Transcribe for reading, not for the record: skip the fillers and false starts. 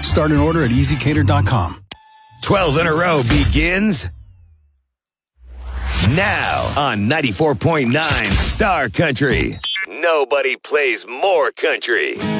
Start an order at EasyCater.com. 12 in a row begins now on 94.9 Star Country. Nobody plays more country.